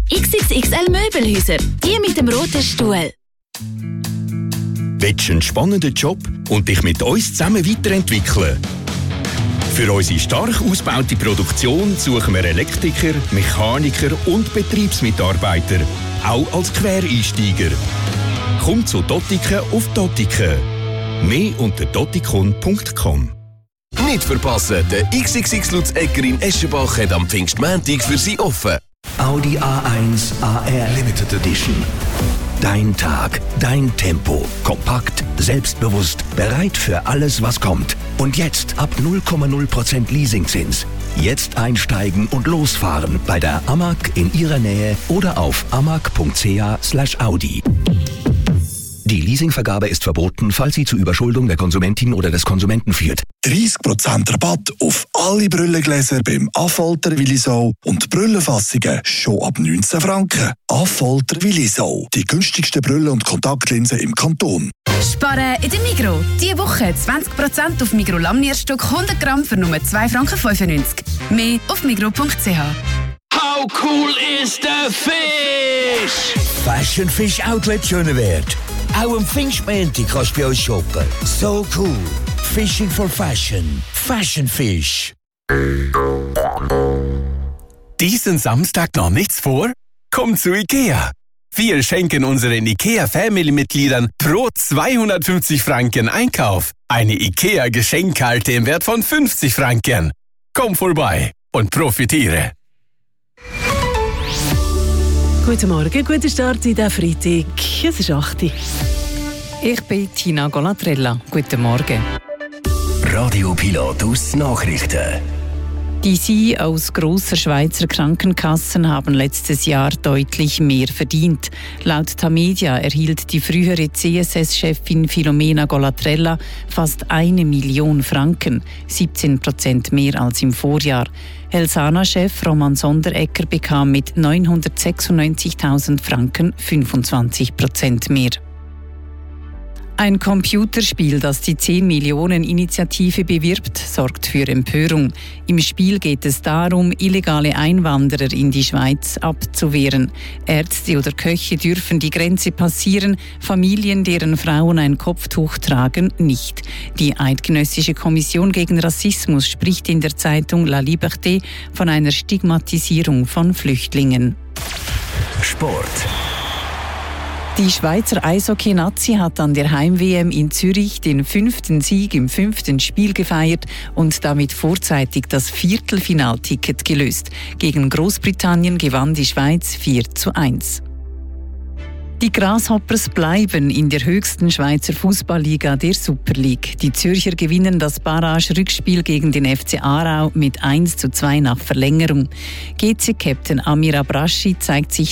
XXXL Möbelhäuser, die mit dem roten Stuhl. Willst du einen spannenden Job und dich mit uns zusammen weiterentwickeln? Für unsere stark ausgebaute Produktion suchen wir Elektriker, Mechaniker und Betriebsmitarbeiter, auch als Quereinsteiger. Komm zu Dottiken auf Dottiken. Mehr unter dottikon.com. Nicht verpassen, der XXX Lutz Egger in Eschenbach hat am Pfingstmontag für Sie offen. Audi A1 AR Limited Edition. Dein Tag, dein Tempo. Kompakt, selbstbewusst, bereit für alles, was kommt. Und jetzt ab 0,0% Leasingzins. Jetzt einsteigen und losfahren bei der AMAG in Ihrer Nähe oder auf amag.ch/Audi. Die Leasingvergabe ist verboten, falls sie zu Überschuldung der Konsumentin oder des Konsumenten führt. 30% Rabatt auf alle Brillengläser beim Affolter Willisau und Brillenfassungen schon ab 19 Franken. Affolter Willisau, die günstigsten Brillen und Kontaktlinsen im Kanton. Sparen in der Migros. Diese Woche 20% auf Migros Lamnierstück 100 Gramm für nur 2,95 Franken. Mehr auf migros.ch. How cool is the fish? Fashion Fish Outlet Schönewert. Auch am Pfingstmontag kannst du bei uns shoppen. So cool. Fishing for Fashion. Fashion Fish. Diesen Samstag noch nichts vor? Komm zu Ikea. Wir schenken unseren Ikea-Family-Mitgliedern pro 250 Franken Einkauf eine Ikea-Geschenkkarte im Wert von 50 Franken. Komm vorbei und profitiere. Guten Morgen, guten Start in den Freitag. Es ist 8 Uhr. Ich bin Tina Golatrella. Guten Morgen. Radio Pilatus Nachrichten. Die CEOs grosser Schweizer Krankenkassen haben letztes Jahr deutlich mehr verdient. Laut Tamedia erhielt die frühere CSS-Chefin Filomena Golatrella fast 1 Million Franken, 17% mehr als im Vorjahr. Helsana-Chef Roman Sonderegger bekam mit 996.000 Franken 25% mehr. Ein Computerspiel, das die 10-Millionen-Initiative bewirbt, sorgt für Empörung. Im Spiel geht es darum, illegale Einwanderer in die Schweiz abzuwehren. Ärzte oder Köche dürfen die Grenze passieren, Familien, deren Frauen ein Kopftuch tragen, nicht. Die Eidgenössische Kommission gegen Rassismus spricht in der Zeitung La Liberté von einer Stigmatisierung von Flüchtlingen. Sport. Die Schweizer Eishockey-Nazi hat an der Heim-WM in Zürich den 5. Sieg im 5. Spiel gefeiert und damit vorzeitig das Viertelfinalticket gelöst. Gegen Großbritannien gewann die Schweiz 4:1. Die Grasshoppers bleiben in der höchsten Schweizer Fußballliga, der Super League. Die Zürcher gewinnen das Barrage-Rückspiel gegen den FC Aarau mit 1:2 nach Verlängerung. GC-Captain Amir Abraschi zeigt sich